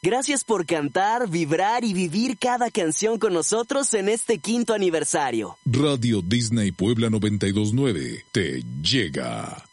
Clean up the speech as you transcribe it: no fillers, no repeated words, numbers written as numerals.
Gracias por cantar, vibrar y vivir cada canción con nosotros en este 5º aniversario. Radio Disney Puebla 92.9 te llega.